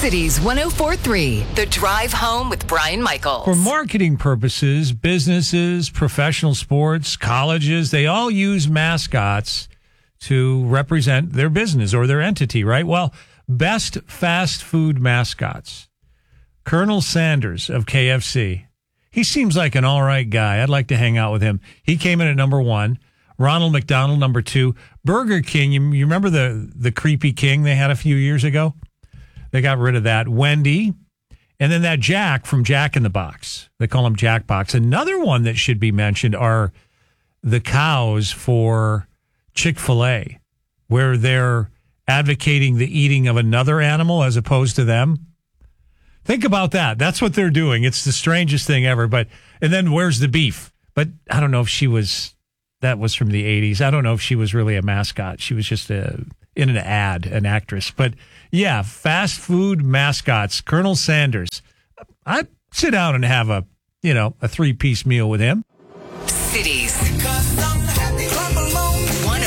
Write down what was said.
Cities 104.3, The Drive Home with Brian Michaels. For marketing purposes, businesses, professional sports, colleges, they all use mascots to represent their business or their entity, right? Well, best fast food mascots. Colonel Sanders of KFC. He seems like an all right guy. I'd like to hang out with him. He came in at number 1. Ronald McDonald, number 2. Burger King, you remember the creepy king they had a few years ago? They got rid of that. Wendy. And then that Jack from Jack in the Box. They call him Jack Box. Another one that should be mentioned are the cows for Chick-fil-A, where they're advocating the eating of another animal as opposed to them. Think about that. That's what they're doing. It's the strangest thing ever. And then where's the beef? But I don't know if that was from the 80s. I don't know if she was really a mascot. She was just in an ad, an actress. But yeah, fast food mascots. Colonel Sanders. I'd sit down and have a 3-piece meal with him. Cities.